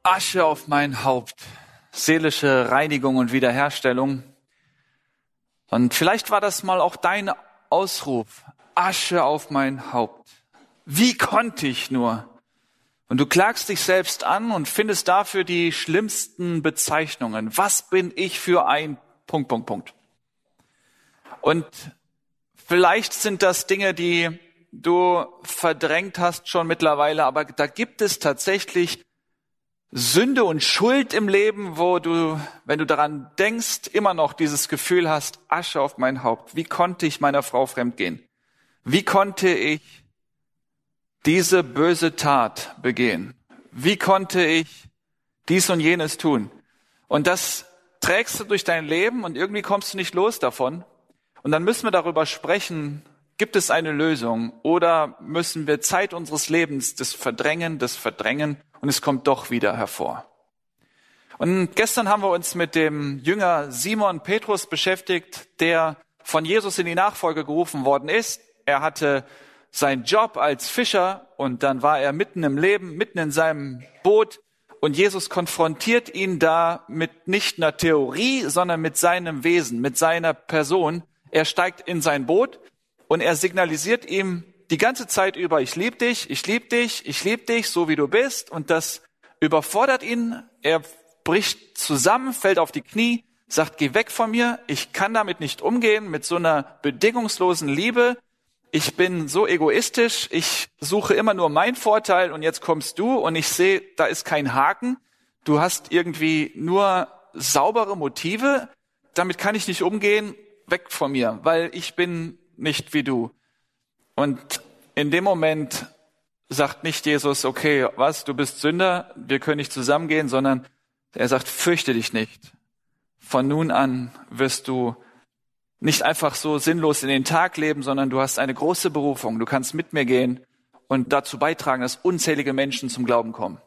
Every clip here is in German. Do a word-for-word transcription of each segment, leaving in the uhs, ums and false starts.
Asche auf mein Haupt, seelische Reinigung und Wiederherstellung. Und vielleicht war das mal auch dein Ausruf, Asche auf mein Haupt. Wie konnte ich nur? Und du klagst dich selbst an und findest dafür die schlimmsten Bezeichnungen. Was bin ich für ein Punkt, Punkt, Punkt. Und vielleicht sind das Dinge, die du verdrängt hast schon mittlerweile, aber da gibt es tatsächlich Sünde und Schuld im Leben, wo du, wenn du daran denkst, immer noch dieses Gefühl hast, Asche auf mein Haupt. Wie konnte ich meiner Frau fremdgehen? Wie konnte ich diese böse Tat begehen? Wie konnte ich dies und jenes tun? Und das trägst du durch dein Leben und irgendwie kommst du nicht los davon. Und dann müssen wir darüber sprechen, gibt es eine Lösung oder müssen wir Zeit unseres Lebens das verdrängen, das verdrängen und es kommt doch wieder hervor. Und gestern haben wir uns mit dem Jünger Simon Petrus beschäftigt, der von Jesus in die Nachfolge gerufen worden ist. Er hatte seinen Job als Fischer und dann war er mitten im Leben, mitten in seinem Boot und Jesus konfrontiert ihn da mit nicht einer Theorie, sondern mit seinem Wesen, mit seiner Person. Er steigt in sein Boot und er signalisiert ihm die ganze Zeit über, ich liebe dich, ich liebe dich, ich liebe dich, so wie du bist. Und das überfordert ihn. Er bricht zusammen, fällt auf die Knie, sagt, geh weg von mir. Ich kann damit nicht umgehen, mit so einer bedingungslosen Liebe. Ich bin so egoistisch, ich suche immer nur meinen Vorteil und jetzt kommst du und ich sehe, da ist kein Haken. Du hast irgendwie nur saubere Motive. Damit kann ich nicht umgehen. Weg von mir, weil ich bin nicht wie du. Und in dem Moment sagt nicht Jesus, okay, was, du bist Sünder, wir können nicht zusammengehen, sondern er sagt, fürchte dich nicht. Von nun an wirst du nicht einfach so sinnlos in den Tag leben, sondern du hast eine große Berufung. Du kannst mit mir gehen und dazu beitragen, dass unzählige Menschen zum Glauben kommen.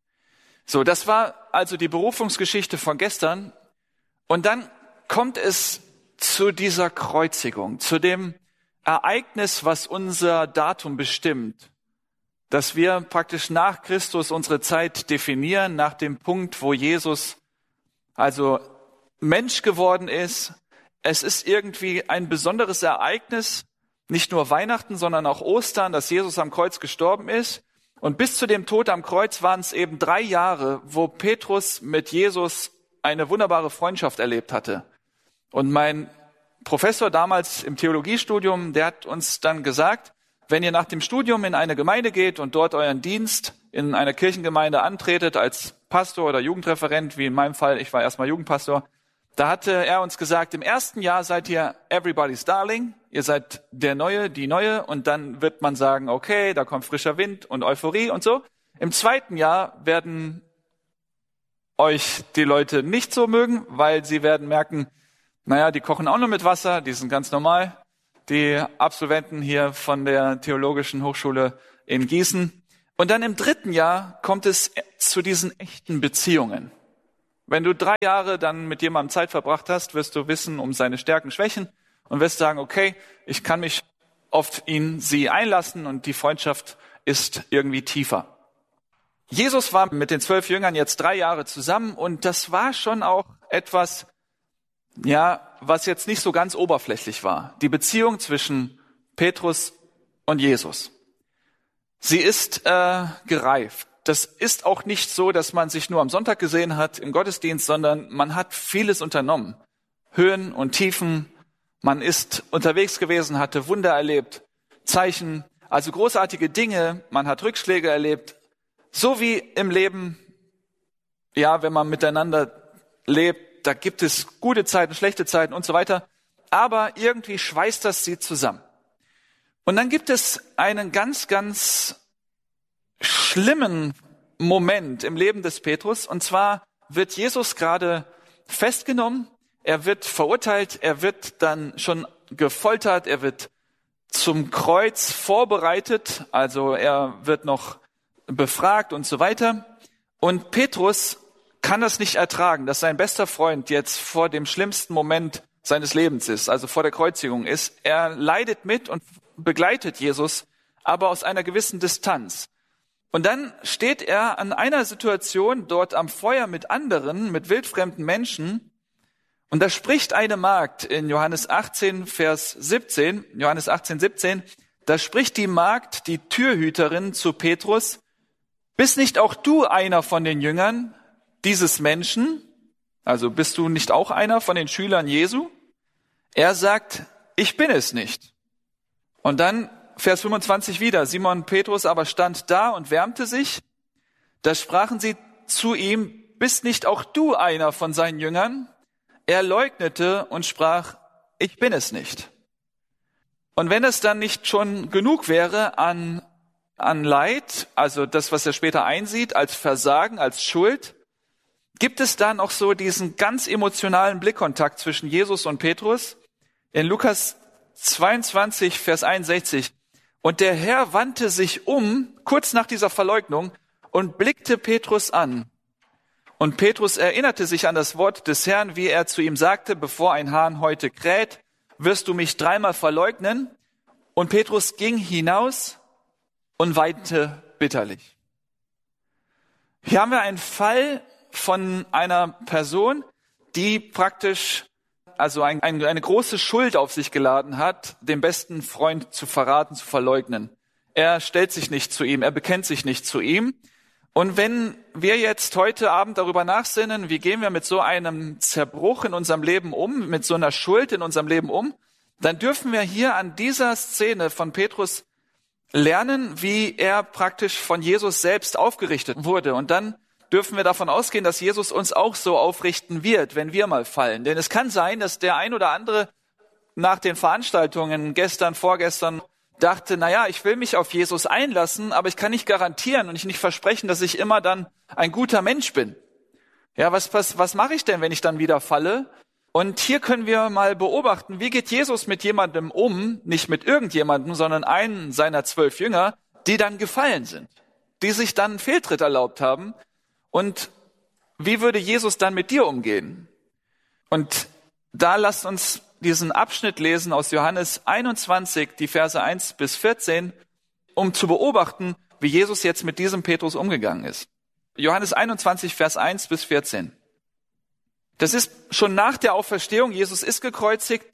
So, das war also die Berufungsgeschichte von gestern. Und dann kommt es zu dieser Kreuzigung, zu dem Ereignis, was unser Datum bestimmt, dass wir praktisch nach Christus unsere Zeit definieren, nach dem Punkt, wo Jesus also Mensch geworden ist. Es ist irgendwie ein besonderes Ereignis, nicht nur Weihnachten, sondern auch Ostern, dass Jesus am Kreuz gestorben ist. Und bis zu dem Tod am Kreuz waren es eben drei Jahre, wo Petrus mit Jesus eine wunderbare Freundschaft erlebt hatte. Und mein Professor damals im Theologiestudium, der hat uns dann gesagt, wenn ihr nach dem Studium in eine Gemeinde geht und dort euren Dienst in einer Kirchengemeinde antretet als Pastor oder Jugendreferent, wie in meinem Fall, ich war erstmal Jugendpastor, da hatte er uns gesagt, im ersten Jahr seid ihr everybody's darling, ihr seid der Neue, die Neue und dann wird man sagen, okay, da kommt frischer Wind und Euphorie und so. Im zweiten Jahr werden euch die Leute nicht so mögen, weil sie werden merken, naja, die kochen auch nur mit Wasser, die sind ganz normal. Die Absolventen hier von der Theologischen Hochschule in Gießen. Und dann im dritten Jahr kommt es zu diesen echten Beziehungen. Wenn du drei Jahre dann mit jemandem Zeit verbracht hast, wirst du wissen um seine Stärken, Schwächen und wirst sagen, okay, ich kann mich auf ihn, sie einlassen und die Freundschaft ist irgendwie tiefer. Jesus war mit den zwölf Jüngern jetzt drei Jahre zusammen und das war schon auch etwas, ja, was jetzt nicht so ganz oberflächlich war. Die Beziehung zwischen Petrus und Jesus. Sie ist äh, gereift. Das ist auch nicht so, dass man sich nur am Sonntag gesehen hat im Gottesdienst, sondern man hat vieles unternommen. Höhen und Tiefen. Man ist unterwegs gewesen, hatte Wunder erlebt, Zeichen, also großartige Dinge. Man hat Rückschläge erlebt. So wie im Leben, ja, wenn man miteinander lebt, da gibt es gute Zeiten, schlechte Zeiten und so weiter. Aber irgendwie schweißt das sie zusammen. Und dann gibt es einen ganz, ganz schlimmen Moment im Leben des Petrus. Und zwar wird Jesus gerade festgenommen. Er wird verurteilt. Er wird dann schon gefoltert. Er wird zum Kreuz vorbereitet. Also er wird noch befragt und so weiter. Und Petrus kann das nicht ertragen, dass sein bester Freund jetzt vor dem schlimmsten Moment seines Lebens ist, also vor der Kreuzigung ist. Er leidet mit und begleitet Jesus, aber aus einer gewissen Distanz. Und dann steht er an einer Situation dort am Feuer mit anderen, mit wildfremden Menschen. Und da spricht eine Magd in Johannes achtzehn, Vers siebzehn, Johannes achtzehn, siebzehn, da spricht die Magd, die Türhüterin, zu Petrus: Bist nicht auch du einer von den Jüngern dieses Menschen? Also bist du nicht auch einer von den Schülern Jesu? Er sagt: Ich bin es nicht. Und dann Vers fünfundzwanzig wieder: Simon Petrus aber stand da und wärmte sich. Da sprachen sie zu ihm: Bist nicht auch du einer von seinen Jüngern? Er leugnete und sprach: Ich bin es nicht. Und wenn es dann nicht schon genug wäre an, an Leid, also das, was er später einsieht, als Versagen, als Schuld, gibt es dann auch so diesen ganz emotionalen Blickkontakt zwischen Jesus und Petrus. In Lukas zweiundzwanzig, Vers einundsechzig. Und der Herr wandte sich um, kurz nach dieser Verleugnung, und blickte Petrus an. Und Petrus erinnerte sich an das Wort des Herrn, wie er zu ihm sagte: Bevor ein Hahn heute kräht, wirst du mich dreimal verleugnen. Und Petrus ging hinaus und weinte bitterlich. Hier haben wir einen Fall von einer Person, die praktisch also ein, ein, eine große Schuld auf sich geladen hat, den besten Freund zu verraten, zu verleugnen. Er stellt sich nicht zu ihm, er bekennt sich nicht zu ihm. Und wenn wir jetzt heute Abend darüber nachsinnen, wie gehen wir mit so einem Zerbruch in unserem Leben um, mit so einer Schuld in unserem Leben um, dann dürfen wir hier an dieser Szene von Petrus lernen, wie er praktisch von Jesus selbst aufgerichtet wurde. Und dann dürfen wir davon ausgehen, dass Jesus uns auch so aufrichten wird, wenn wir mal fallen. Denn es kann sein, dass der ein oder andere nach den Veranstaltungen gestern, vorgestern dachte: Naja, ich will mich auf Jesus einlassen, aber ich kann nicht garantieren und ich nicht versprechen, dass ich immer dann ein guter Mensch bin. Ja, was, was, was mache ich denn, wenn ich dann wieder falle? Und hier können wir mal beobachten, wie geht Jesus mit jemandem um, nicht mit irgendjemandem, sondern einen seiner zwölf Jünger, die dann gefallen sind, die sich dann einen Fehltritt erlaubt haben. Und wie würde Jesus dann mit dir umgehen? Und da lasst uns diesen Abschnitt lesen aus Johannes einundzwanzig, die Verse eins bis vierzehn, um zu beobachten, wie Jesus jetzt mit diesem Petrus umgegangen ist. Johannes einundzwanzig, Vers eins bis vierzehn. Das ist schon nach der Auferstehung. Jesus ist gekreuzigt.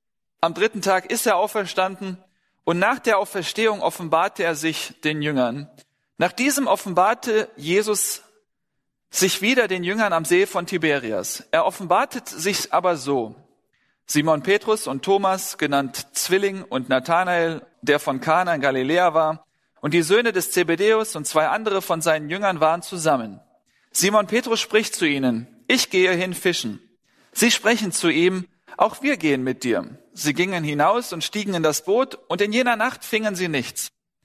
Am dritten Tag ist er auferstanden. Und nach der Auferstehung offenbarte er sich den Jüngern. Nach diesem offenbarte Jesus sich wieder den Jüngern am See von Tiberias. Er offenbartet sich aber so: Simon Petrus und Thomas, genannt Zwilling, und Nathanael, der von Kana in Galiläa war, und die Söhne des Zebedäus und zwei andere von seinen Jüngern waren zusammen. Simon Petrus spricht zu ihnen: Ich gehe hin fischen. Sie sprechen zu ihm: Auch wir gehen mit dir. Sie gingen hinaus und stiegen in das Boot, und in jener Nacht fingen sie nichts.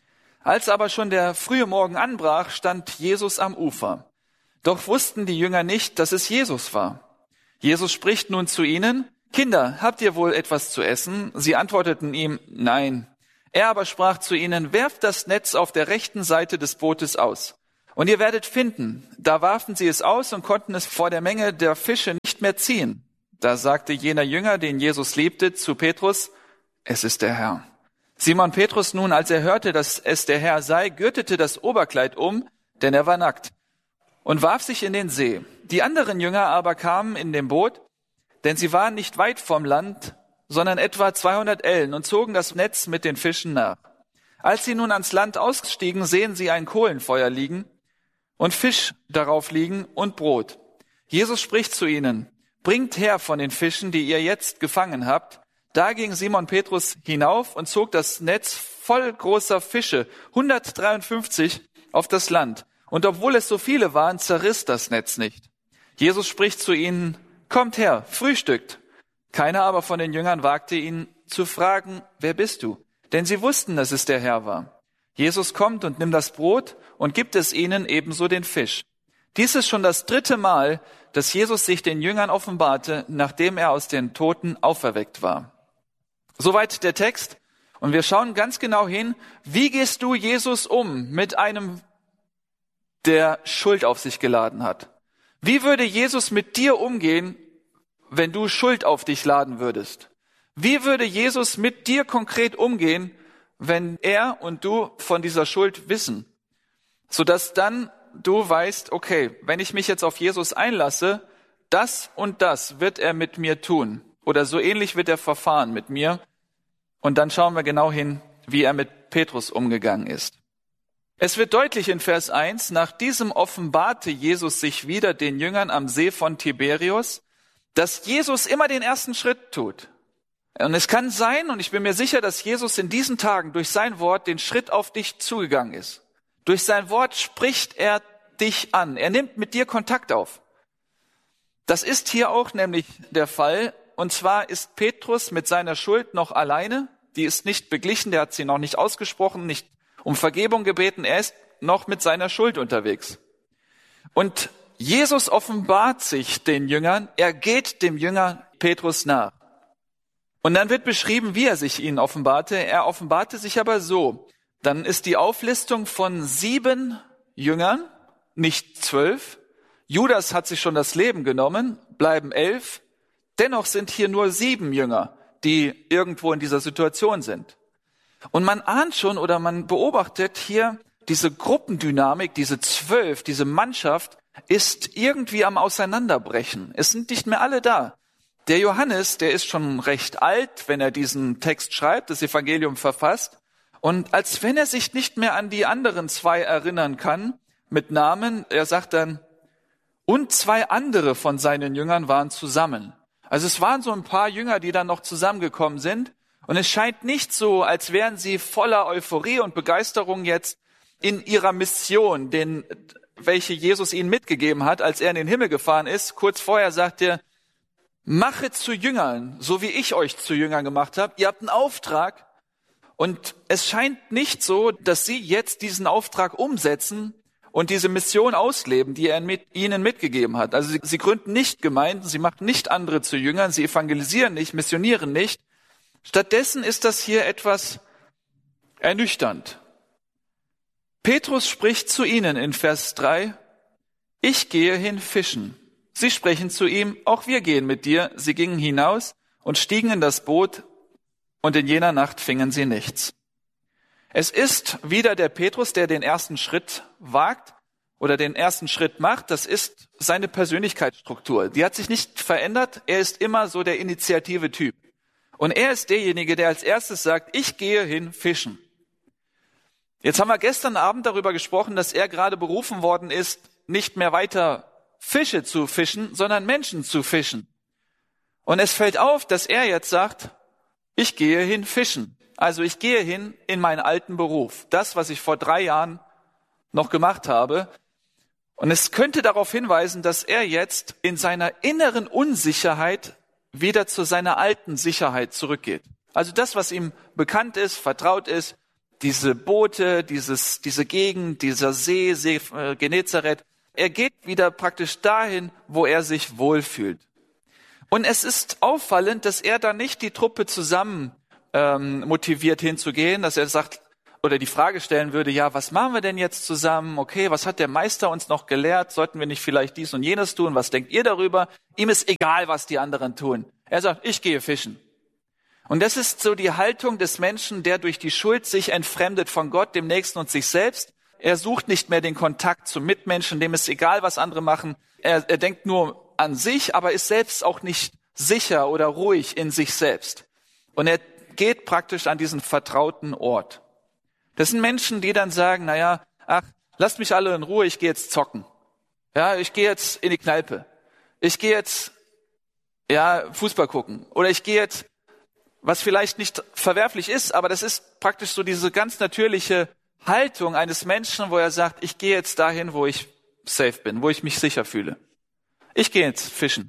Als aber schon der frühe Morgen anbrach, stand Jesus am Ufer. Doch wussten die Jünger nicht, dass es Jesus war. Jesus spricht nun zu ihnen: Kinder, habt ihr wohl etwas zu essen? Sie antworteten ihm: Nein. Er aber sprach zu ihnen: Werft das Netz auf der rechten Seite des Bootes aus, und ihr werdet finden. Da warfen sie es aus und konnten es vor der Menge der Fische nicht mehr ziehen. Da sagte jener Jünger, den Jesus liebte, zu Petrus: Es ist der Herr. Simon Petrus nun, als er hörte, dass es der Herr sei, gürtete das Oberkleid um, denn er war nackt, und warf sich in den See. Die anderen Jünger aber kamen in dem Boot, denn sie waren nicht weit vom Land, sondern etwa zweihundert Ellen, und zogen das Netz mit den Fischen nach. Als sie nun ans Land ausstiegen, sehen sie ein Kohlenfeuer liegen und Fisch darauf liegen und Brot. Jesus spricht zu ihnen: Bringt her von den Fischen, die ihr jetzt gefangen habt. Da ging Simon Petrus hinauf und zog das Netz voll großer Fische, hundertdreiundfünfzig, auf das Land. Und obwohl es so viele waren, zerriss das Netz nicht. Jesus spricht zu ihnen: Kommt her, frühstückt. Keiner aber von den Jüngern wagte ihn zu fragen: Wer bist du? Denn sie wussten, dass es der Herr war. Jesus kommt und nimmt das Brot und gibt es ihnen, ebenso den Fisch. Dies ist schon das dritte Mal, dass Jesus sich den Jüngern offenbarte, nachdem er aus den Toten auferweckt war. Soweit der Text. Und wir schauen ganz genau hin, wie gehst du, Jesus, um mit einem, der Schuld auf sich geladen hat? Wie würde Jesus mit dir umgehen, wenn du Schuld auf dich laden würdest? Wie würde Jesus mit dir konkret umgehen, wenn er und du von dieser Schuld wissen? sodass dann du weißt, okay, wenn ich mich jetzt auf Jesus einlasse, das und das wird er mit mir tun. Oder so ähnlich wird er verfahren mit mir. Und dann schauen wir genau hin, wie er mit Petrus umgegangen ist. Es wird deutlich in Vers eins, nach diesem offenbarte Jesus sich wieder den Jüngern am See von Tiberius, dass Jesus immer den ersten Schritt tut. Und es kann sein, und ich bin mir sicher, dass Jesus in diesen Tagen durch sein Wort den Schritt auf dich zugegangen ist. Durch sein Wort spricht er dich an. Er nimmt mit dir Kontakt auf. Das ist hier auch nämlich der Fall. Und zwar ist Petrus mit seiner Schuld noch alleine. Die ist nicht beglichen, der hat sie noch nicht ausgesprochen, nicht um Vergebung gebeten. Er ist noch mit seiner Schuld unterwegs. Und Jesus offenbart sich den Jüngern. Er geht dem Jünger Petrus nach. Und dann wird beschrieben, wie er sich ihnen offenbarte. Er offenbarte sich aber so. Dann ist die Auflistung von sieben Jüngern, nicht zwölf. Judas hat sich schon das Leben genommen, bleiben elf. Dennoch sind hier nur sieben Jünger, die irgendwo in dieser Situation sind. Und man ahnt schon oder man beobachtet hier diese Gruppendynamik, diese zwölf, diese Mannschaft ist irgendwie am Auseinanderbrechen. Es sind nicht mehr alle da. Der Johannes, der ist schon recht alt, wenn er diesen Text schreibt, das Evangelium verfasst. Und als wenn er sich nicht mehr an die anderen zwei erinnern kann, mit Namen, er sagt dann, und zwei andere von seinen Jüngern waren zusammen. Also es waren so ein paar Jünger, die dann noch zusammengekommen sind. Und es scheint nicht so, als wären sie voller Euphorie und Begeisterung jetzt in ihrer Mission, den, welche Jesus ihnen mitgegeben hat, als er in den Himmel gefahren ist. Kurz vorher sagt er, mache zu Jüngern, so wie ich euch zu Jüngern gemacht habe. Ihr habt einen Auftrag. Und es scheint nicht so, dass sie jetzt diesen Auftrag umsetzen und diese Mission ausleben, die er mit ihnen mitgegeben hat. Also sie, sie gründen nicht Gemeinden, sie machen nicht andere zu Jüngern, sie evangelisieren nicht, missionieren nicht. Stattdessen ist das hier etwas ernüchternd. Petrus spricht zu ihnen in Vers drei, ich gehe hin fischen. Sie sprechen zu ihm, auch wir gehen mit dir. Sie gingen hinaus und stiegen in das Boot und in jener Nacht fingen sie nichts. Es ist wieder der Petrus, der den ersten Schritt wagt oder den ersten Schritt macht. Das ist seine Persönlichkeitsstruktur. Die hat sich nicht verändert. Er ist immer so der Initiative-Typ. Und er ist derjenige, der als erstes sagt, ich gehe hin fischen. Jetzt haben wir gestern Abend darüber gesprochen, dass er gerade berufen worden ist, nicht mehr weiter Fische zu fischen, sondern Menschen zu fischen. Und es fällt auf, dass er jetzt sagt, ich gehe hin fischen. Also ich gehe hin in meinen alten Beruf. Das, was ich vor drei Jahren noch gemacht habe. Und es könnte darauf hinweisen, dass er jetzt in seiner inneren Unsicherheit wieder zu seiner alten Sicherheit zurückgeht. Also das, was ihm bekannt ist, vertraut ist, diese Boote, dieses, diese Gegend, dieser See, See äh, Genezareth, er geht wieder praktisch dahin, wo er sich wohlfühlt. Und es ist auffallend, dass er da nicht die Truppe zusammen ähm, motiviert hinzugehen, dass er sagt oder die Frage stellen würde, ja, was machen wir denn jetzt zusammen? Okay, was hat der Meister uns noch gelehrt? Sollten wir nicht vielleicht dies und jenes tun? Was denkt ihr darüber? Ihm ist egal, was die anderen tun. Er sagt, ich gehe fischen. Und das ist so die Haltung des Menschen, der durch die Schuld sich entfremdet von Gott, dem Nächsten und sich selbst. Er sucht nicht mehr den Kontakt zu Mitmenschen, dem ist egal, was andere machen. Er, er denkt nur an sich, aber ist selbst auch nicht sicher oder ruhig in sich selbst. Und er geht praktisch an diesen vertrauten Ort. Das sind Menschen, die dann sagen, naja, ach, lasst mich alle in Ruhe, ich gehe jetzt zocken. Ja, ich gehe jetzt in die Kneipe. Ich gehe jetzt, ja, Fußball gucken. Oder ich gehe jetzt, was vielleicht nicht verwerflich ist, aber das ist praktisch so diese ganz natürliche Haltung eines Menschen, wo er sagt, ich gehe jetzt dahin, wo ich safe bin, wo ich mich sicher fühle. Ich gehe jetzt fischen.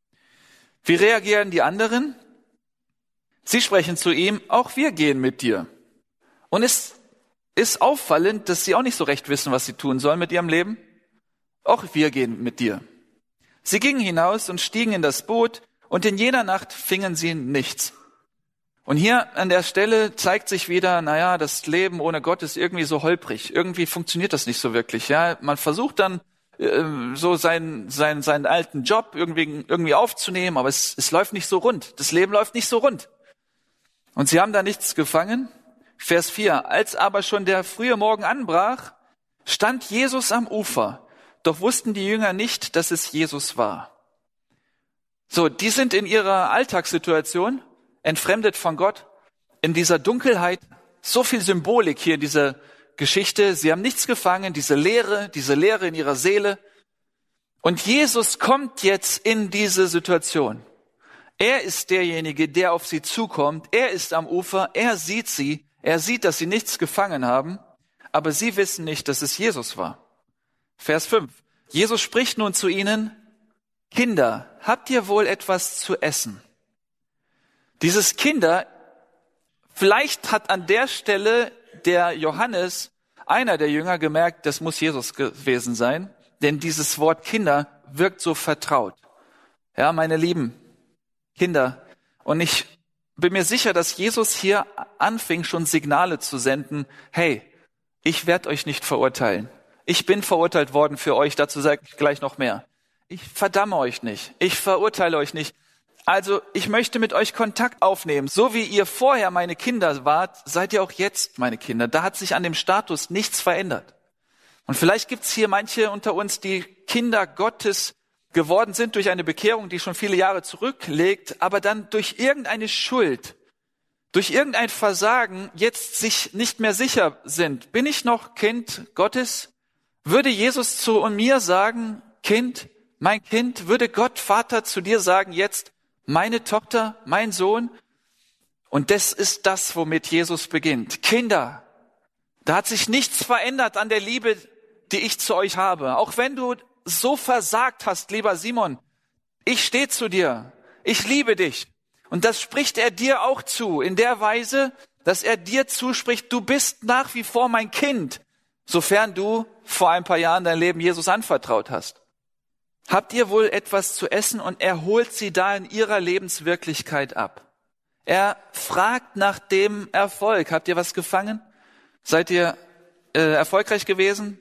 Wie reagieren die anderen? Sie sprechen zu ihm, auch wir gehen mit dir. Und es ist auffallend, dass sie auch nicht so recht wissen, was sie tun sollen mit ihrem Leben. Auch wir gehen mit dir. Sie gingen hinaus und stiegen in das Boot, und in jener Nacht fingen sie nichts. Und hier an der Stelle zeigt sich wieder, naja, das Leben ohne Gott ist irgendwie so holprig. Irgendwie funktioniert das nicht so wirklich. Ja, man versucht dann äh, so seinen, seinen, seinen alten Job irgendwie, irgendwie aufzunehmen, aber es, es läuft nicht so rund. Das Leben läuft nicht so rund. Und sie haben da nichts gefangen. Vers vier. Als aber schon der frühe Morgen anbrach, stand Jesus am Ufer, doch wussten die Jünger nicht, dass es Jesus war. So, die sind in ihrer Alltagssituation entfremdet von Gott, in dieser Dunkelheit, so viel Symbolik hier in dieser Geschichte. Sie haben nichts gefangen, diese Leere, diese Leere in ihrer Seele. Und Jesus kommt jetzt in diese Situation. Er ist derjenige, der auf sie zukommt. Er ist am Ufer, er sieht sie, er sieht, dass sie nichts gefangen haben, aber sie wissen nicht, dass es Jesus war. Vers fünf. Jesus spricht nun zu ihnen: Kinder, habt ihr wohl etwas zu essen? Dieses Kinder, vielleicht hat an der Stelle der Johannes, einer der Jünger, gemerkt, das muss Jesus gewesen sein, denn dieses Wort Kinder wirkt so vertraut. Ja, meine Lieben Kinder, und ich bin mir sicher, dass Jesus hier anfing, schon Signale zu senden: Hey, ich werde euch nicht verurteilen. Ich bin verurteilt worden für euch, dazu sage ich gleich noch mehr. Ich verdamme euch nicht, ich verurteile euch nicht. Also ich möchte mit euch Kontakt aufnehmen. So wie ihr vorher meine Kinder wart, seid ihr auch jetzt meine Kinder. Da hat sich an dem Status nichts verändert. Und vielleicht gibt's hier manche unter uns, die Kinder Gottes geworden sind durch eine Bekehrung, die schon viele Jahre zurückliegt, aber dann durch irgendeine Schuld, durch irgendein Versagen jetzt sich nicht mehr sicher sind. Bin ich noch Kind Gottes? Würde Jesus zu mir sagen: Kind, mein Kind? Würde Gott Vater zu dir sagen jetzt: Meine Tochter, mein Sohn? Und das ist das, womit Jesus beginnt. Kinder, da hat sich nichts verändert an der Liebe, die ich zu euch habe. Auch wenn du so versagt hast, lieber Simon, ich stehe zu dir. Ich liebe dich. Und das spricht er dir auch zu, in der Weise, dass er dir zuspricht: Du bist nach wie vor mein Kind, sofern du vor ein paar Jahren dein Leben Jesus anvertraut hast. Habt ihr wohl etwas zu essen? Und er holt sie da in ihrer Lebenswirklichkeit ab. Er fragt nach dem Erfolg. Habt ihr was gefangen? Seid ihr äh, erfolgreich gewesen?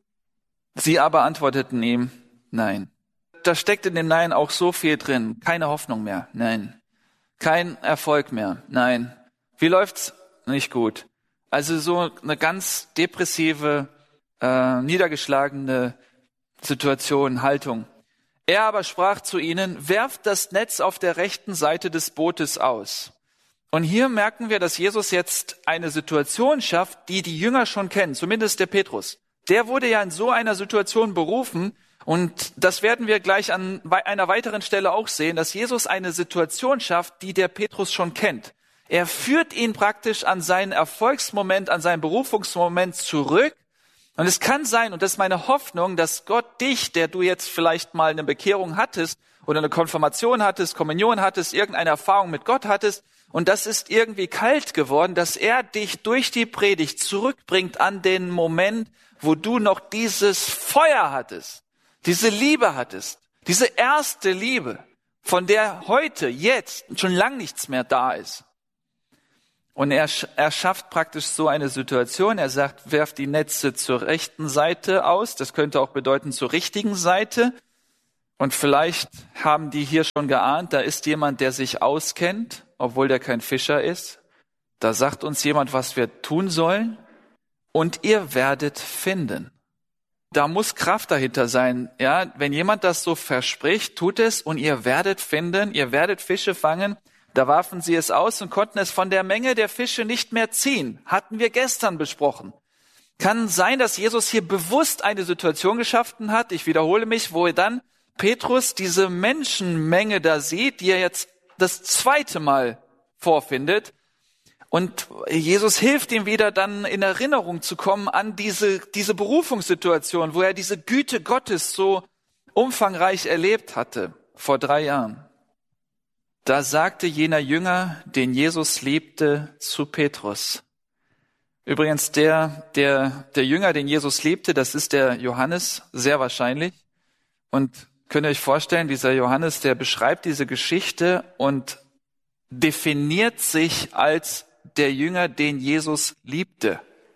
Sie aber antworteten ihm: Nein. Da steckt in dem Nein auch so viel drin. Keine Hoffnung mehr. Nein. Kein Erfolg mehr. Nein. Wie läuft's? Nicht gut. Also so eine ganz depressive, äh, niedergeschlagene Situation, Haltung. Er aber sprach zu ihnen: Werft das Netz auf der rechten Seite des Bootes aus. Und hier merken wir, dass Jesus jetzt eine Situation schafft, die die Jünger schon kennen, zumindest der Petrus. Der wurde ja in so einer Situation berufen, und das werden wir gleich an einer weiteren Stelle auch sehen, dass Jesus eine Situation schafft, die der Petrus schon kennt. Er führt ihn praktisch an seinen Erfolgsmoment, an seinen Berufungsmoment zurück. Und es kann sein, und das ist meine Hoffnung, dass Gott dich, der du jetzt vielleicht mal eine Bekehrung hattest oder eine Konfirmation hattest, Kommunion hattest, irgendeine Erfahrung mit Gott hattest, und das ist irgendwie kalt geworden, dass er dich durch die Predigt zurückbringt an den Moment, wo du noch dieses Feuer hattest, diese Liebe hattest, diese erste Liebe, von der heute, jetzt schon lang nichts mehr da ist. Und er, er schafft praktisch so eine Situation. Er sagt: Werft die Netze zur rechten Seite aus. Das könnte auch bedeuten zur richtigen Seite. Und vielleicht haben die hier schon geahnt, da ist jemand, der sich auskennt, obwohl der kein Fischer ist. Da sagt uns jemand, was wir tun sollen. Und ihr werdet finden. Da muss Kraft dahinter sein. Ja, wenn jemand das so verspricht, tut es, und ihr werdet finden, ihr werdet Fische fangen. Da warfen sie es aus und konnten es von der Menge der Fische nicht mehr ziehen. Hatten wir gestern besprochen. Kann sein, dass Jesus hier bewusst eine Situation geschaffen hat, ich wiederhole mich, wo er dann Petrus diese Menschenmenge da sieht, die er jetzt das zweite Mal vorfindet. Und Jesus hilft ihm wieder dann in Erinnerung zu kommen an diese, diese Berufungssituation, wo er diese Güte Gottes so umfangreich erlebt hatte, vor drei Jahren. Da sagte jener Jünger, den Jesus liebte, zu Petrus. Übrigens, der, der, der Jünger, den Jesus liebte, das ist der Johannes, sehr wahrscheinlich. Und könnt ihr euch vorstellen, dieser Johannes, der beschreibt diese Geschichte und definiert sich als der Jünger, den Jesus liebte.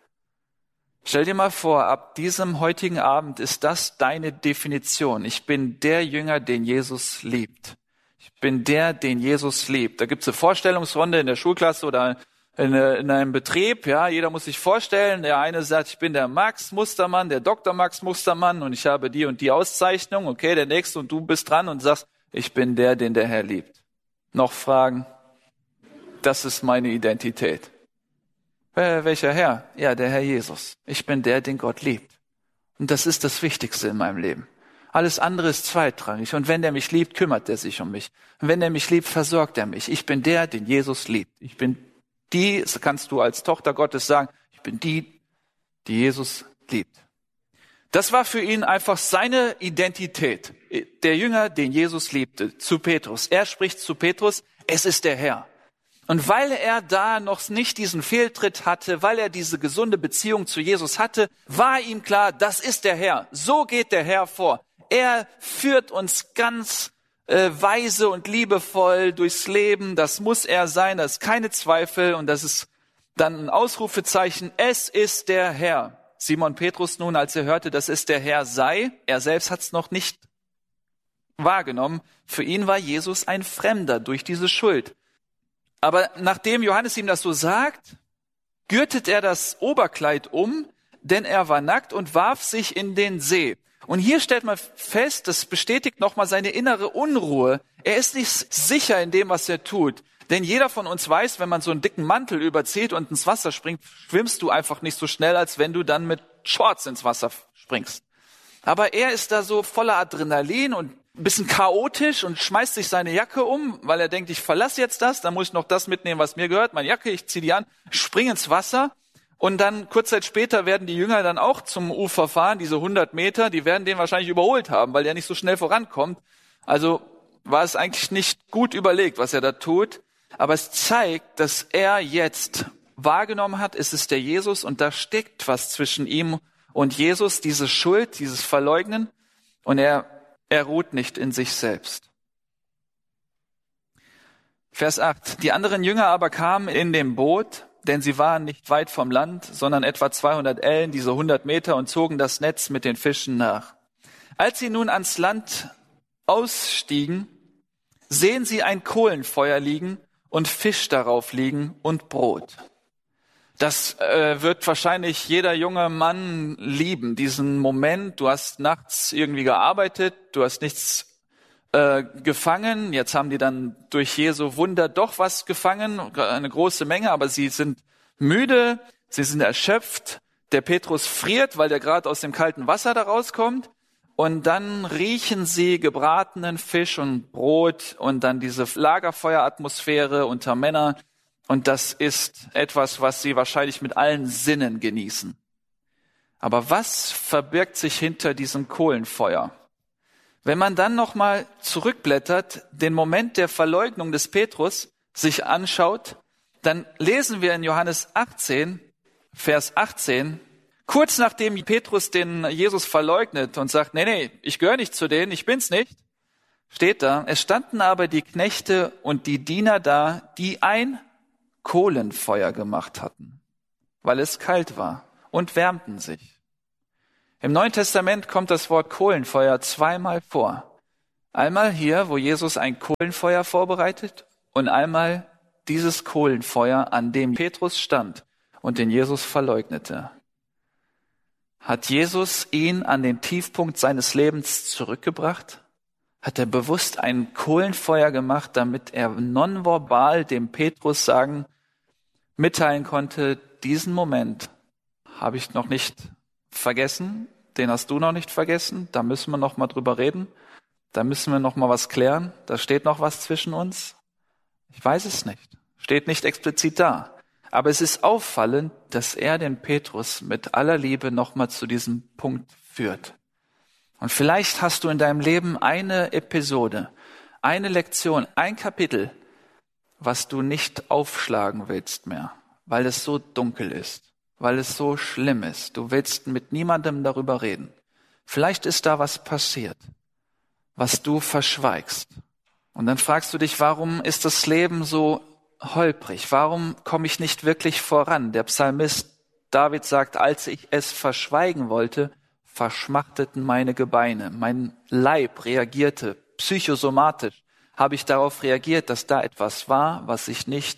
Stell dir mal vor, ab diesem heutigen Abend ist das deine Definition. Ich bin der Jünger, den Jesus liebt. Ich bin der, den Jesus liebt. Da gibt es eine Vorstellungsrunde in der Schulklasse oder in, in einem Betrieb, ja, jeder muss sich vorstellen, der eine sagt, ich bin der Max Mustermann, der Doktor Max Mustermann und ich habe die und die Auszeichnung, okay, der nächste und du bist dran und sagst, ich bin der, den der Herr liebt. Noch Fragen? Das ist meine Identität. Äh, welcher Herr? Ja, der Herr Jesus. Ich bin der, den Gott liebt. Und das ist das Wichtigste in meinem Leben. Alles andere ist zweitrangig. Und wenn der mich liebt, kümmert er sich um mich. Und wenn er mich liebt, versorgt er mich. Ich bin der, den Jesus liebt. Ich bin die, das kannst du als Tochter Gottes sagen, ich bin die, die Jesus liebt. Das war für ihn einfach seine Identität. Der Jünger, den Jesus liebte, zu Petrus. Er spricht zu Petrus, es ist der Herr. Und weil er da noch nicht diesen Fehltritt hatte, weil er diese gesunde Beziehung zu Jesus hatte, war ihm klar, das ist der Herr. So geht der Herr vor. Er führt uns ganz äh, weise und liebevoll durchs Leben. Das muss er sein, das ist keine Zweifel. Und das ist dann ein Ausrufezeichen. Es ist der Herr. Simon Petrus nun, als er hörte, dass es der Herr sei, er selbst hat es noch nicht wahrgenommen. Für ihn war Jesus ein Fremder durch diese Schuld. Aber nachdem Johannes ihm das so sagt, gürtet er das Oberkleid um, denn er war nackt und warf sich in den See. Und hier stellt man fest, das bestätigt nochmal seine innere Unruhe. Er ist nicht sicher in dem, was er tut. Denn jeder von uns weiß, wenn man so einen dicken Mantel überzieht und ins Wasser springt, schwimmst du einfach nicht so schnell, als wenn du dann mit Shorts ins Wasser springst. Aber er ist da so voller Adrenalin und ein bisschen chaotisch und schmeißt sich seine Jacke um, weil er denkt, ich verlasse jetzt das, dann muss ich noch das mitnehmen, was mir gehört, meine Jacke, ich ziehe die an, springe ins Wasser und dann kurz Zeit später werden die Jünger dann auch zum Ufer fahren, diese hundert Meter, die werden den wahrscheinlich überholt haben, weil der nicht so schnell vorankommt. Also war es eigentlich nicht gut überlegt, was er da tut, aber es zeigt, dass er jetzt wahrgenommen hat, es ist der Jesus und da steckt was zwischen ihm und Jesus, diese Schuld, dieses Verleugnen und er Er ruht nicht in sich selbst. Vers acht. Die anderen Jünger aber kamen in dem Boot, denn sie waren nicht weit vom Land, sondern etwa zweihundert Ellen, diese hundert Meter, und zogen das Netz mit den Fischen nach. Als sie nun ans Land ausstiegen, sehen sie ein Kohlenfeuer liegen und Fisch darauf liegen und Brot. Das äh, wird wahrscheinlich jeder junge Mann lieben, diesen Moment. Du hast nachts irgendwie gearbeitet, du hast nichts äh, gefangen. Jetzt haben die dann durch Jesu Wunder doch was gefangen, eine große Menge, aber sie sind müde, sie sind erschöpft. Der Petrus friert, weil der gerade aus dem kalten Wasser da rauskommt. Und dann riechen sie gebratenen Fisch und Brot und dann diese Lagerfeueratmosphäre unter Männern. Und das ist etwas, was sie wahrscheinlich mit allen Sinnen genießen. Aber was verbirgt sich hinter diesem Kohlenfeuer? Wenn man dann nochmal zurückblättert, den Moment der Verleugnung des Petrus sich anschaut, dann lesen wir in Johannes achtzehn, Vers achtzehn, kurz nachdem Petrus den Jesus verleugnet und sagt, nee, nee, ich gehöre nicht zu denen, ich bin's nicht, steht da, es standen aber die Knechte und die Diener da, die ein Kohlenfeuer gemacht hatten, weil es kalt war und wärmten sich. Im Neuen Testament kommt das Wort Kohlenfeuer zweimal vor. Einmal hier, wo Jesus ein Kohlenfeuer vorbereitet und einmal dieses Kohlenfeuer, an dem Petrus stand und den Jesus verleugnete. Hat Jesus ihn an den Tiefpunkt seines Lebens zurückgebracht? Hat er bewusst ein Kohlenfeuer gemacht, damit er nonverbal dem Petrus sagen, mitteilen konnte, diesen Moment habe ich noch nicht vergessen, den hast du noch nicht vergessen, da müssen wir noch mal drüber reden, da müssen wir noch mal was klären, da steht noch was zwischen uns. Ich weiß es nicht, steht nicht explizit da. Aber es ist auffallend, dass er den Petrus mit aller Liebe noch mal zu diesem Punkt führt. Und vielleicht hast du in deinem Leben eine Episode, eine Lektion, ein Kapitel, was du nicht aufschlagen willst mehr, weil es so dunkel ist, weil es so schlimm ist. Du willst mit niemandem darüber reden. Vielleicht ist da was passiert, was du verschweigst. Und dann fragst du dich, warum ist das Leben so holprig? Warum komme ich nicht wirklich voran? Der Psalmist David sagt, als ich es verschweigen wollte, verschmachteten meine Gebeine. Mein Leib reagierte psychosomatisch. Habe ich darauf reagiert, dass da etwas war, was ich nicht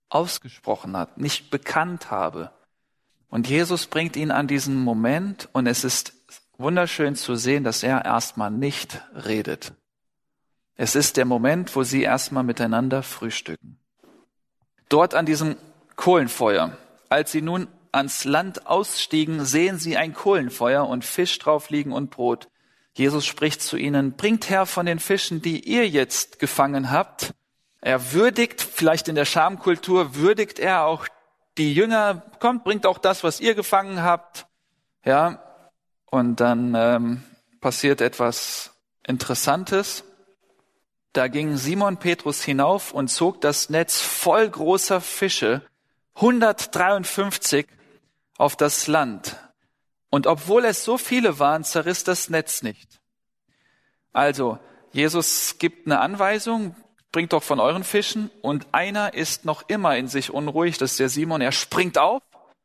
ausgesprochen hat, nicht bekannt habe. Und Jesus bringt ihn an diesen Moment und es ist wunderschön zu sehen, dass er erstmal nicht redet. Es ist der Moment, wo sie erstmal miteinander frühstücken. Dort an diesem Kohlenfeuer, als sie nun ans Land ausstiegen, sehen sie ein Kohlenfeuer und Fisch drauf liegen und Brot. Jesus spricht zu ihnen, bringt her von den Fischen, die ihr jetzt gefangen habt. Er würdigt, vielleicht in der Schamkultur, würdigt er auch die Jünger, kommt, bringt auch das, was ihr gefangen habt. Ja, und dann ähm, passiert etwas Interessantes. Da ging Simon Petrus hinauf und zog das Netz voll großer Fische, hundertdreiundfünfzig, auf das Land. Und obwohl es so viele waren, zerriss das Netz nicht. Also, Jesus gibt eine Anweisung, bringt doch von euren Fischen, und einer ist noch immer in sich unruhig, das ist der Simon, er springt auf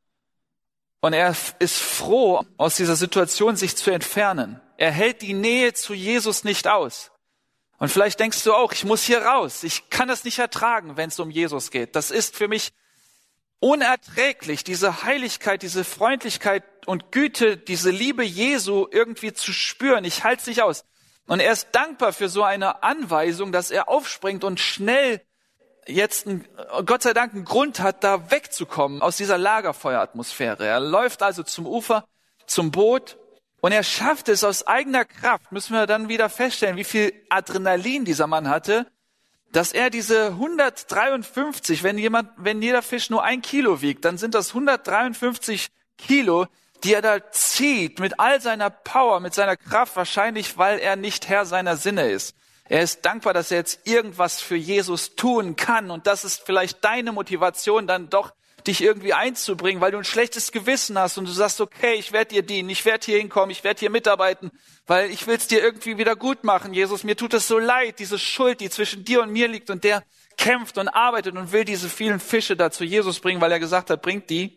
und er ist froh, aus dieser Situation sich zu entfernen. Er hält die Nähe zu Jesus nicht aus. Und vielleicht denkst du auch, ich muss hier raus, ich kann das nicht ertragen, wenn es um Jesus geht. Das ist für mich unerträglich, diese Heiligkeit, diese Freundlichkeit und Güte, diese Liebe Jesu irgendwie zu spüren. Ich halte es nicht aus. Und er ist dankbar für so eine Anweisung, dass er aufspringt und schnell jetzt, ein, Gott sei Dank, einen Grund hat, da wegzukommen aus dieser Lagerfeueratmosphäre. Er läuft also zum Ufer, zum Boot und er schafft es aus eigener Kraft. Müssen wir dann wieder feststellen, wie viel Adrenalin dieser Mann hatte, dass er diese hundertdreiundfünfzig, wenn jemand, wenn jeder Fisch nur ein Kilo wiegt, dann sind das hundertdreiundfünfzig Kilo, die er da zieht mit all seiner Power, mit seiner Kraft, wahrscheinlich, weil er nicht Herr seiner Sinne ist. Er ist dankbar, dass er jetzt irgendwas für Jesus tun kann. Und das ist vielleicht deine Motivation, dann doch dich irgendwie einzubringen, weil du ein schlechtes Gewissen hast und du sagst, okay, ich werde dir dienen, ich werde hier hinkommen, ich werde hier mitarbeiten, weil ich will es dir irgendwie wieder gut machen. Jesus, mir tut es so leid, diese Schuld, die zwischen dir und mir liegt, und der kämpft und arbeitet und will diese vielen Fische da zu Jesus bringen, weil er gesagt hat, bringt die.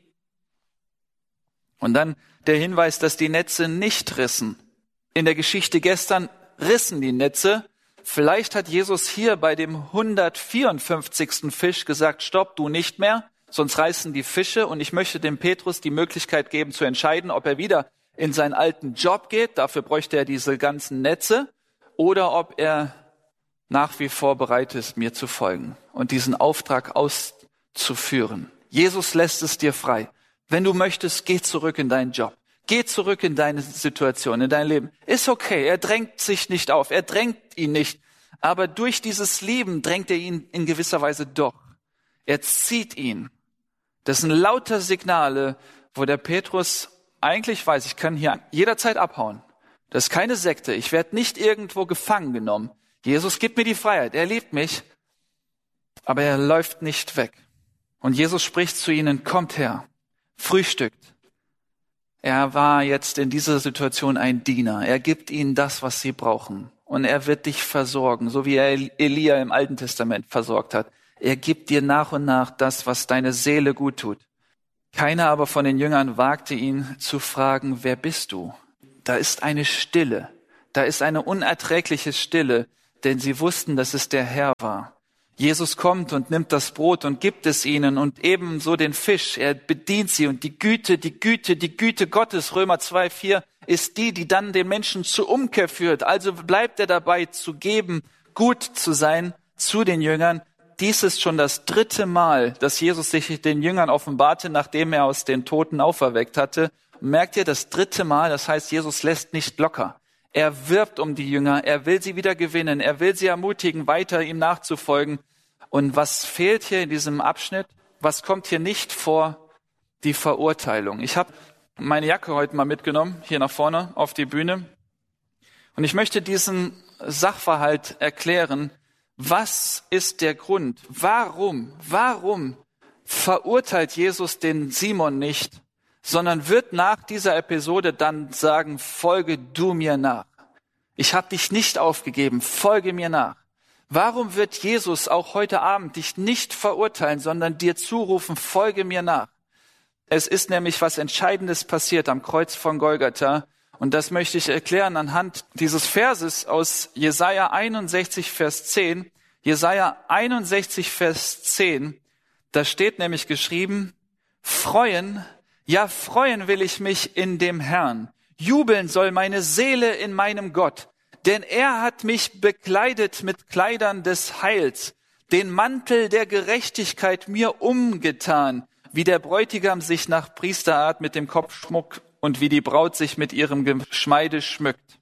Und dann der Hinweis, dass die Netze nicht rissen. In der Geschichte gestern rissen die Netze. Vielleicht hat Jesus hier bei dem hundertvierundfünfzigsten Fisch gesagt, stopp, du nicht mehr, sonst reißen die Fische. Und ich möchte dem Petrus die Möglichkeit geben zu entscheiden, ob er wieder in seinen alten Job geht, dafür bräuchte er diese ganzen Netze, oder ob er nach wie vor bereit ist, mir zu folgen und diesen Auftrag auszuführen. Jesus lässt es dir frei. Wenn du möchtest, geh zurück in deinen Job. Geh zurück in deine Situation, in dein Leben. Ist okay, er drängt sich nicht auf, er drängt ihn nicht. Aber durch dieses Lieben drängt er ihn in gewisser Weise doch. Er zieht ihn. Das sind lauter Signale, wo der Petrus eigentlich weiß, ich kann hier jederzeit abhauen. Das ist keine Sekte, ich werde nicht irgendwo gefangen genommen. Jesus gibt mir die Freiheit, er liebt mich, aber er läuft nicht weg. Und Jesus spricht zu ihnen, kommt her, frühstückt. Er war jetzt in dieser Situation ein Diener. Er gibt ihnen das, was sie brauchen. Und er wird dich versorgen, so wie er Elia im Alten Testament versorgt hat. Er gibt dir nach und nach das, was deine Seele gut tut. Keiner aber von den Jüngern wagte ihn zu fragen, wer bist du? Da ist eine Stille. Da ist eine unerträgliche Stille, denn sie wussten, dass es der Herr war. Jesus kommt und nimmt das Brot und gibt es ihnen und ebenso den Fisch. Er bedient sie und die Güte, die Güte, die Güte Gottes, Römer zwei, vier, ist die, die dann den Menschen zur Umkehr führt. Also bleibt er dabei zu geben, gut zu sein zu den Jüngern. Dies ist schon das dritte Mal, dass Jesus sich den Jüngern offenbarte, nachdem er aus den Toten auferweckt hatte. Und merkt ihr, das dritte Mal, das heißt, Jesus lässt nicht locker. Er wirbt um die Jünger, er will sie wieder gewinnen, er will sie ermutigen, weiter ihm nachzufolgen. Und was fehlt hier in diesem Abschnitt? Was kommt hier nicht vor? Die Verurteilung. Ich habe meine Jacke heute mal mitgenommen, hier nach vorne auf die Bühne. Und ich möchte diesen Sachverhalt erklären. Was ist der Grund? Warum, warum verurteilt Jesus den Simon nicht, sondern wird nach dieser Episode dann sagen, folge du mir nach. Ich habe dich nicht aufgegeben, folge mir nach. Warum wird Jesus auch heute Abend dich nicht verurteilen, sondern dir zurufen, folge mir nach? Es ist nämlich was Entscheidendes passiert am Kreuz von Golgatha. Und das möchte ich erklären anhand dieses Verses aus Jesaja einundsechzig, Vers zehn. Jesaja einundsechzig, Vers zehn. Da steht nämlich geschrieben, freuen, ja freuen will ich mich in dem Herrn. Jubeln soll meine Seele in meinem Gott, denn er hat mich bekleidet mit Kleidern des Heils, den Mantel der Gerechtigkeit mir umgetan, wie der Bräutigam sich nach Priesterart mit dem Kopfschmuck und wie die Braut sich mit ihrem Geschmeide schmückt.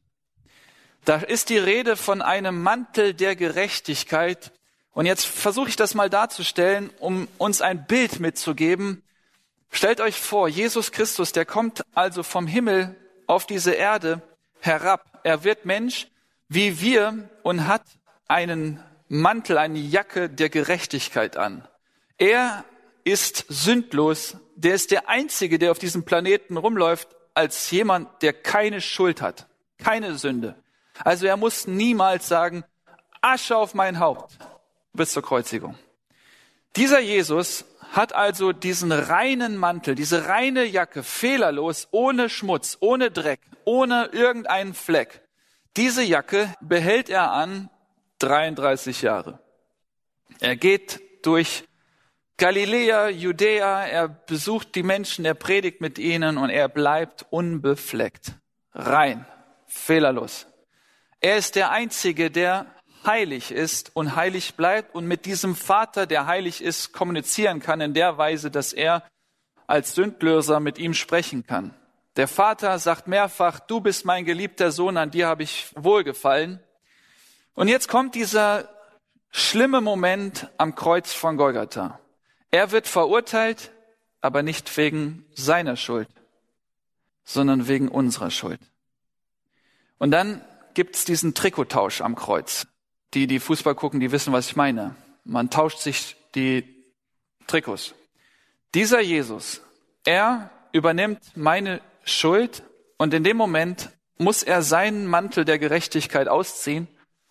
Da ist die Rede von einem Mantel der Gerechtigkeit. Und jetzt versuche ich das mal darzustellen, um uns ein Bild mitzugeben. Stellt euch vor, Jesus Christus, der kommt also vom Himmel auf diese Erde herab. Er wird Mensch wie wir und hat einen Mantel, eine Jacke der Gerechtigkeit an. Er ist sündlos. Der ist der Einzige, der auf diesem Planeten rumläuft, als jemand, der keine Schuld hat, keine Sünde. Also er muss niemals sagen, Asche auf mein Haupt bis zur Kreuzigung. Dieser Jesus hat also diesen reinen Mantel, diese reine Jacke, fehlerlos, ohne Schmutz, ohne Dreck, ohne irgendeinen Fleck. Diese Jacke behält er an dreiunddreißig Jahre. Er geht durch Galiläa, Judäa, er besucht die Menschen, er predigt mit ihnen und er bleibt unbefleckt, rein, fehlerlos. Er ist der Einzige, der heilig ist und heilig bleibt und mit diesem Vater, der heilig ist, kommunizieren kann in der Weise, dass er als Sündlöser mit ihm sprechen kann. Der Vater sagt mehrfach, du bist mein geliebter Sohn, an dir habe ich wohlgefallen. Und jetzt kommt dieser schlimme Moment am Kreuz von Golgatha. Er wird verurteilt, aber nicht wegen seiner Schuld, sondern wegen unserer Schuld. Und dann gibt's diesen Trikottausch am Kreuz. Die, die Fußball gucken, die wissen, was ich meine. Man tauscht sich die Trikots. Dieser Jesus, er übernimmt meine Schuld und in dem Moment muss er seinen Mantel der Gerechtigkeit ausziehen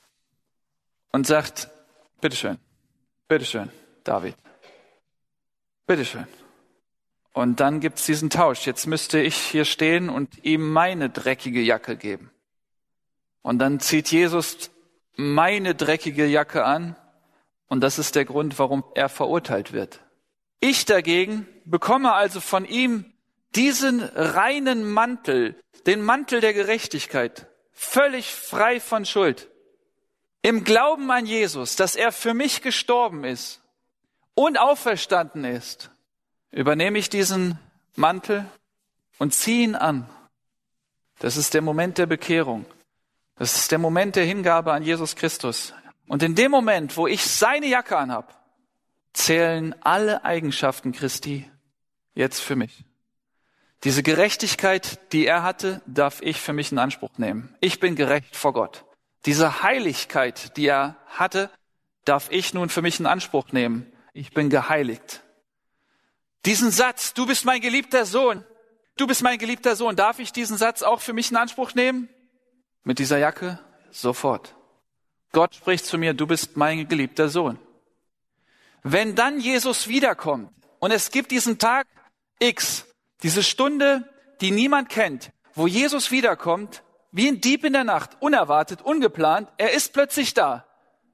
und sagt, bitteschön, bitteschön, David, bitteschön. Und dann gibt's diesen Tausch. Jetzt müsste ich hier stehen und ihm meine dreckige Jacke geben. Und dann zieht Jesus meine dreckige Jacke an und das ist der Grund, warum er verurteilt wird. Ich dagegen bekomme also von ihm diesen reinen Mantel, den Mantel der Gerechtigkeit, völlig frei von Schuld. Im Glauben an Jesus, dass er für mich gestorben ist und auferstanden ist, übernehme ich diesen Mantel und ziehe ihn an. Das ist der Moment der Bekehrung. Das ist der Moment der Hingabe an Jesus Christus. Und in dem Moment, wo ich seine Jacke anhab, zählen alle Eigenschaften Christi jetzt für mich. Diese Gerechtigkeit, die er hatte, darf ich für mich in Anspruch nehmen. Ich bin gerecht vor Gott. Diese Heiligkeit, die er hatte, darf ich nun für mich in Anspruch nehmen. Ich bin geheiligt. Diesen Satz, du bist mein geliebter Sohn, du bist mein geliebter Sohn, darf ich diesen Satz auch für mich in Anspruch nehmen? Mit dieser Jacke? Sofort. Gott spricht zu mir, du bist mein geliebter Sohn. Wenn dann Jesus wiederkommt und es gibt diesen Tag X, diese Stunde, die niemand kennt, wo Jesus wiederkommt, wie ein Dieb in der Nacht, unerwartet, ungeplant, er ist plötzlich da.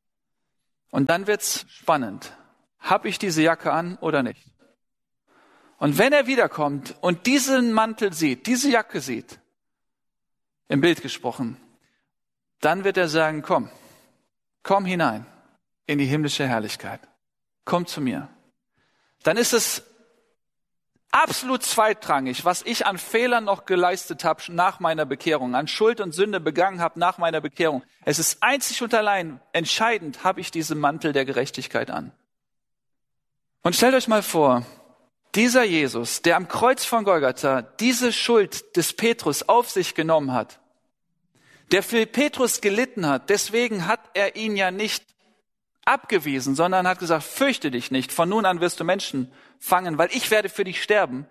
Und dann wird's spannend. Hab ich diese Jacke an oder nicht? Und wenn er wiederkommt und diesen Mantel sieht, diese Jacke sieht, im Bild gesprochen, dann wird er sagen, komm, komm hinein in die himmlische Herrlichkeit. Komm zu mir. Dann ist es absolut zweitrangig, was ich an Fehlern noch geleistet habe nach meiner Bekehrung, an Schuld und Sünde begangen habe nach meiner Bekehrung. Es ist einzig und allein entscheidend, habe ich diesen Mantel der Gerechtigkeit an. Und stellt euch mal vor, dieser Jesus, der am Kreuz von Golgatha diese Schuld des Petrus auf sich genommen hat, der für Petrus gelitten hat, deswegen hat er ihn ja nicht abgewiesen, sondern hat gesagt, fürchte dich nicht, von nun an wirst du Menschen fangen, weil ich werde für dich sterben.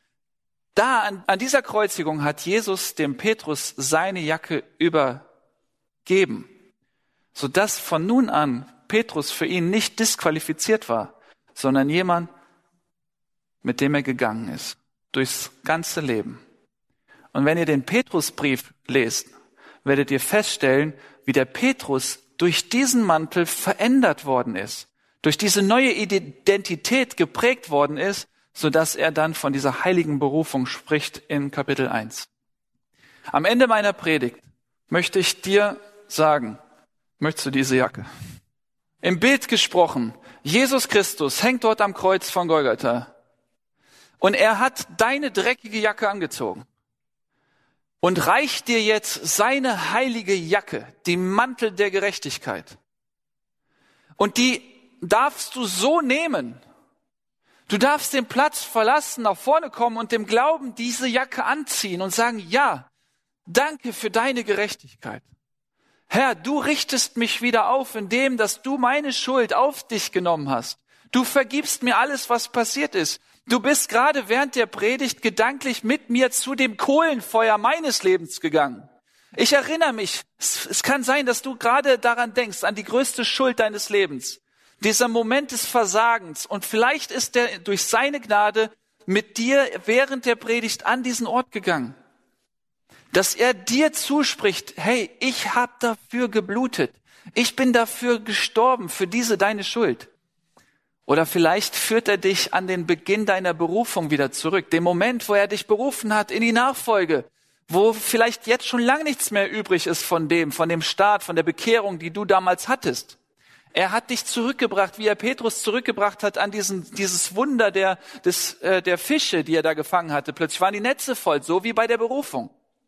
Da an, an dieser Kreuzigung hat Jesus dem Petrus seine Jacke übergeben, sodass von nun an Petrus für ihn nicht disqualifiziert war, sondern jemand, mit dem er gegangen ist, durchs ganze Leben. Und wenn ihr den Petrusbrief lest, werdet ihr feststellen, wie der Petrus durch diesen Mantel verändert worden ist. durch diese neue Identität geprägt worden ist, sodass er dann von dieser heiligen Berufung spricht in Kapitel eins. Am Ende meiner Predigt möchte ich dir sagen, möchtest du diese Jacke? Im Bild gesprochen, Jesus Christus hängt dort am Kreuz von Golgatha und er hat deine dreckige Jacke angezogen und reicht dir jetzt seine heilige Jacke, die Mantel der Gerechtigkeit. Und die darfst du so nehmen. Du darfst den Platz verlassen, nach vorne kommen und dem Glauben diese Jacke anziehen und sagen, ja, danke für deine Gerechtigkeit. Herr, du richtest mich wieder auf, indem, dass du meine Schuld auf dich genommen hast. Du vergibst mir alles, was passiert ist. Du bist gerade während der Predigt gedanklich mit mir zu dem Kohlenfeuer meines Lebens gegangen. Ich erinnere mich, es, es kann sein, dass du gerade daran denkst, an die größte Schuld deines Lebens. Dieser Moment des Versagens. Und vielleicht ist er durch seine Gnade mit dir während der Predigt an diesen Ort gegangen. Dass er dir zuspricht, hey, ich habe dafür geblutet. Ich bin dafür gestorben, für diese deine Schuld. Oder vielleicht führt er dich an den Beginn deiner Berufung wieder zurück. Den Moment, wo er dich berufen hat in die Nachfolge. Wo vielleicht jetzt schon lang nichts mehr übrig ist von dem, von dem Start, von der Bekehrung, die du damals hattest. Er hat dich zurückgebracht, wie er Petrus zurückgebracht hat an diesen, dieses Wunder der, des, äh, der Fische, die er da gefangen hatte. Plötzlich waren die Netze voll, so wie bei der Berufung.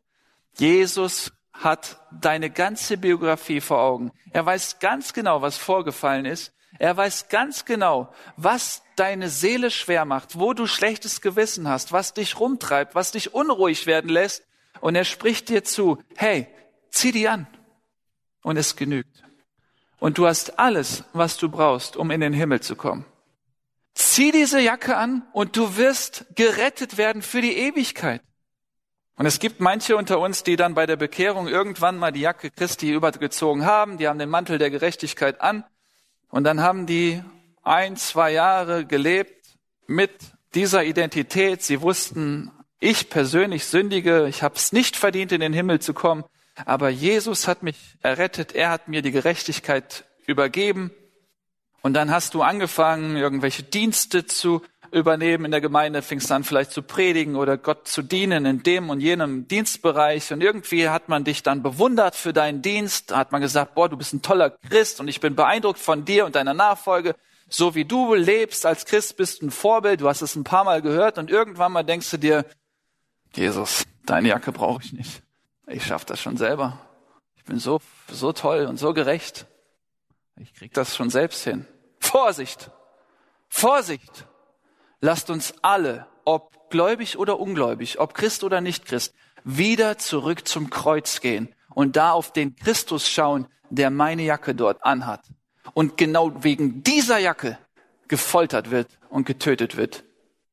Jesus hat deine ganze Biografie vor Augen. Er weiß ganz genau, was vorgefallen ist. Er weiß ganz genau, was deine Seele schwer macht, wo du schlechtes Gewissen hast, was dich rumtreibt, was dich unruhig werden lässt. Und er spricht dir zu, hey, zieh die an. Und es genügt. Und du hast alles, was du brauchst, um in den Himmel zu kommen. Zieh diese Jacke an und du wirst gerettet werden für die Ewigkeit. Und es gibt manche unter uns, die dann bei der Bekehrung irgendwann mal die Jacke Christi übergezogen haben. Die haben den Mantel der Gerechtigkeit an. Und dann haben die ein, zwei Jahre gelebt mit dieser Identität. Sie wussten, ich persönlich sündige. Ich habe es nicht verdient, in den Himmel zu kommen. Aber Jesus hat mich errettet. Er hat mir die Gerechtigkeit übergeben. Und dann hast du angefangen, irgendwelche Dienste zu übernehmen in der Gemeinde, fingst an vielleicht zu predigen oder Gott zu dienen in dem und jenem Dienstbereich. Und irgendwie hat man dich dann bewundert für deinen Dienst. Da hat man gesagt, boah, du bist ein toller Christ und ich bin beeindruckt von dir und deiner Nachfolge. So wie du lebst als Christ, bist du ein Vorbild. Du hast es ein paar Mal gehört und irgendwann mal denkst du dir, Jesus, deine Jacke brauche ich nicht. Ich schaffe das schon selber. Ich bin so, so toll und so gerecht. Ich krieg das schon selbst hin. Vorsicht! Vorsicht! Lasst uns alle, ob gläubig oder ungläubig, ob Christ oder nicht Christ, wieder zurück zum Kreuz gehen und da auf den Christus schauen, der meine Jacke dort anhat und genau wegen dieser Jacke gefoltert wird und getötet wird,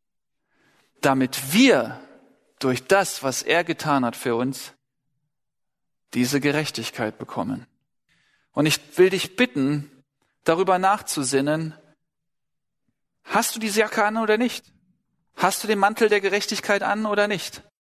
damit wir durch das, was er getan hat für uns, diese Gerechtigkeit bekommen. Und ich will dich bitten, darüber nachzusinnen, hast du diese Jacke an oder nicht? Hast du den Mantel der Gerechtigkeit an oder nicht?